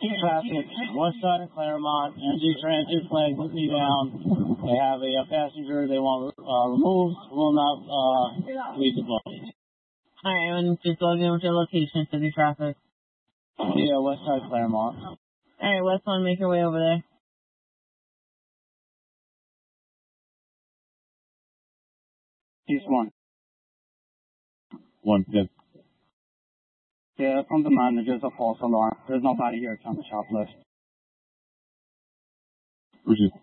Traffic, west side of Claremont, NJ Transit flag put me down. They have a passenger they want removed, will not leave the bus. Alright, and just logging over to your location, city traffic. Yeah, west side Claremont. Alright, West 1, make your way over there. East 1. 1, good. Yeah, from the manager's a false alarm. There's nobody here to on the shop list. Roger.